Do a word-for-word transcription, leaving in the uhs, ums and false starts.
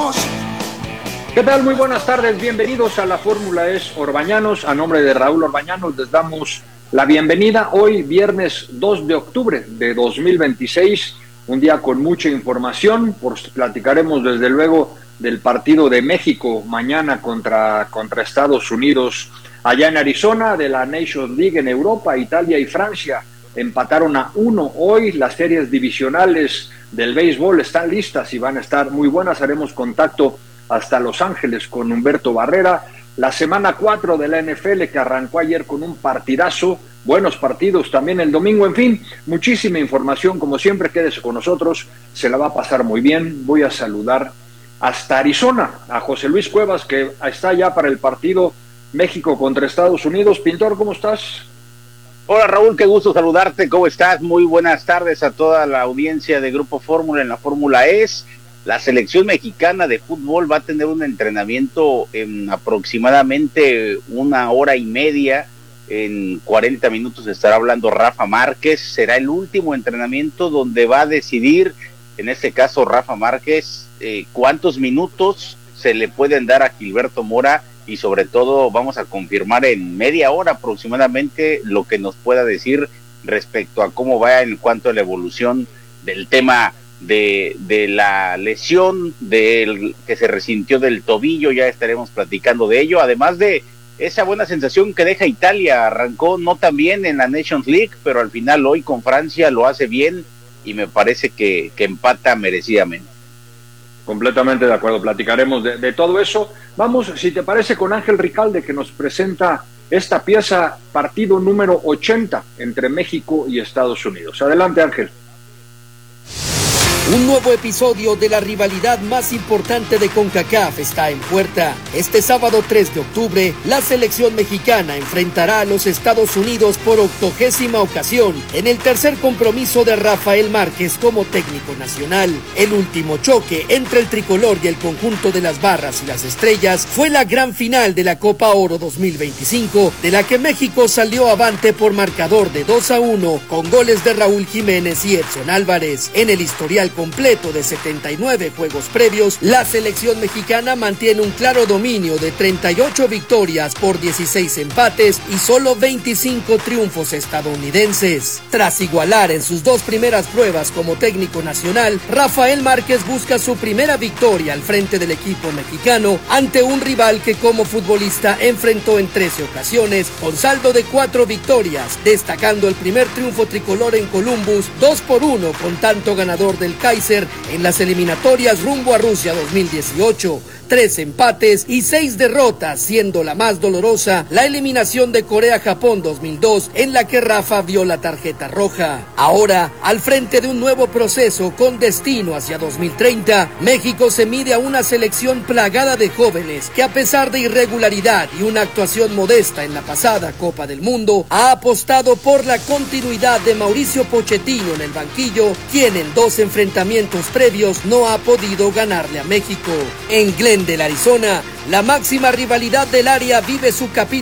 vamos. ¿Qué tal? Muy buenas tardes, bienvenidos a la Fórmula E S Orbañanos. A nombre de Raúl Orbañanos les damos la bienvenida hoy, viernes dos de octubre de dos mil veintiséis, un día con mucha información. Pues platicaremos desde luego del partido de México mañana contra, contra Estados Unidos allá en Arizona, de la Nations League en Europa. Italia y Francia empataron a uno hoy. Las series divisionales del béisbol están listas y van a estar muy buenas. Haremos contacto hasta Los Ángeles con Humberto Barrera. La semana cuatro de la N F L que arrancó ayer con un partidazo, buenos partidos también el domingo, en fin, muchísima información, como siempre, quédese con nosotros, se la va a pasar muy bien. Voy a saludar hasta Arizona a José Luis Cuevas, que está ya para el partido México contra Estados Unidos. Pintor, ¿cómo estás? Hola Raúl, qué gusto saludarte, ¿cómo estás? Muy buenas tardes a toda la audiencia de Grupo Fórmula en la Fórmula E S. La selección mexicana de fútbol va a tener un entrenamiento en aproximadamente una hora y media. En cuarenta minutos estará hablando Rafa Márquez. Será el último entrenamiento donde va a decidir, en este caso Rafa Márquez, eh, cuántos minutos se le pueden dar a Gilberto Mora, y sobre todo vamos a confirmar en media hora aproximadamente lo que nos pueda decir respecto a cómo va en cuanto a la evolución del tema de, de la lesión del que se resintió del tobillo. Ya estaremos platicando de ello, además de esa buena sensación que deja Italia. Arrancó no tan bien en la Nations League, pero al final hoy con Francia lo hace bien y me parece que, que empata merecidamente. Completamente de acuerdo, platicaremos de, de todo eso. Vamos, si te parece, con Ángel Ricalde, que nos presenta esta pieza, partido número ochenta entre México y Estados Unidos. Adelante, Ángel. Un nuevo episodio de la rivalidad más importante de CONCACAF está en puerta. Este sábado tres de octubre, la selección mexicana enfrentará a los Estados Unidos por octogésima ocasión en el tercer compromiso de Rafael Márquez como técnico nacional. El último choque entre el tricolor y el conjunto de las barras y las estrellas fue la gran final de la Copa Oro dos mil veinticinco, de la que México salió avante por marcador de dos a uno con goles de Raúl Jiménez y Edson Álvarez. En el historial completo de setenta y nueve juegos previos, la selección mexicana mantiene un claro dominio de treinta y ocho victorias por dieciséis empates y solo veinticinco triunfos estadounidenses. Tras igualar en sus dos primeras pruebas como técnico nacional, Rafael Márquez busca su primera victoria al frente del equipo mexicano ante un rival que como futbolista enfrentó en trece ocasiones con saldo de cuatro victorias, destacando el primer triunfo tricolor en Columbus, dos por uno con tanto ganador del Kaiser en las eliminatorias rumbo a Rusia dos mil dieciocho. Tres empates y seis derrotas, siendo la más dolorosa la eliminación de Corea-Japón dos mil dos, en la que Rafa vio la tarjeta roja. Ahora, al frente de un nuevo proceso con destino hacia dos mil treinta, México se mide a una selección plagada de jóvenes que, a pesar de irregularidad y una actuación modesta en la pasada Copa del Mundo, ha apostado por la continuidad de Mauricio Pochettino en el banquillo, quien en dos enfrentamientos previos no ha podido ganarle a México. En Glendale, Arizona, la máxima rivalidad del área vive su capítulo